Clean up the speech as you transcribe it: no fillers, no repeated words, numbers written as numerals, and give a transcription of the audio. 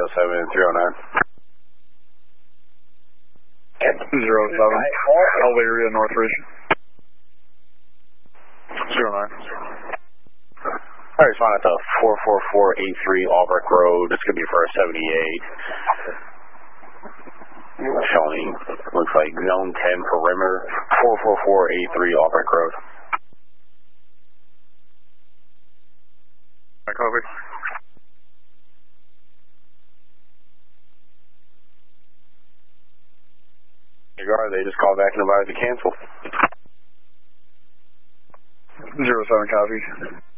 07, 309. 07, Elyria, Northridge. 09. Alright, respond at the 44483 Albrecht Road. It's going to be for a 78. Showing, looks like zone 10 perimeter, 44483 Albrecht Road. I copy. They just called back and advised to cancel. 07, copy.